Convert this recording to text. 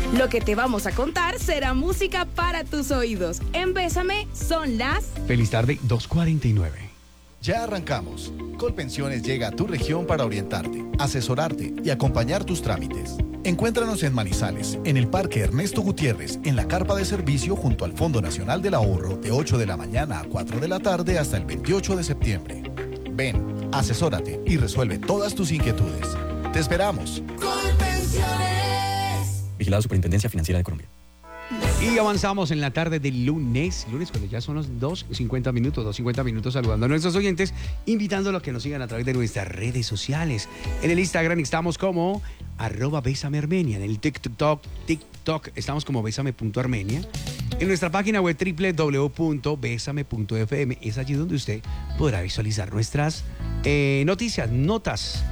Lo que te vamos a contar será música para tus oídos. En Bésame son las... Feliz tarde, 2:49. Ya arrancamos. Colpensiones llega a tu región para orientarte, asesorarte y acompañar tus trámites. Encuéntranos en Manizales, en el Parque Ernesto Gutiérrez, en la carpa de servicio junto al Fondo Nacional del Ahorro, de 8 de la mañana a 4 de la tarde hasta el 28 de septiembre. Ven, asesórate y resuelve todas tus inquietudes. ¡Te esperamos! Colpensiones. Vigilado Superintendencia Financiera de Colombia. Y avanzamos en la tarde del lunes cuando ya son los 2:50 minutos, saludando a nuestros oyentes, invitándolos a que nos sigan a través de nuestras redes sociales. En el Instagram estamos como @besamearmenia, en el TikTok estamos como besame.armenia. En nuestra página web www.besame.fm es allí donde usted podrá visualizar nuestras noticias, notas